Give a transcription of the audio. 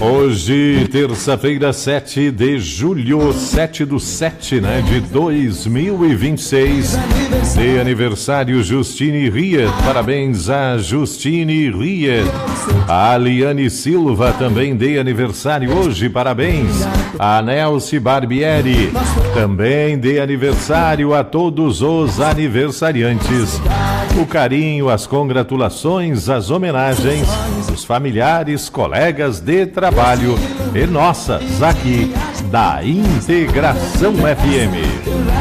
Hoje, terça-feira, 7 de julho, 7/7, né, de 2026. De aniversário, Justine Riet. Parabéns a Justine Riet. A Aliane Silva também de aniversário hoje. Parabéns. A Nelce Barbieri. Também de aniversário a todos os aniversariantes. O carinho, as congratulações, as homenagens, os familiares, colegas de trabalho e nossas aqui da Integração FM.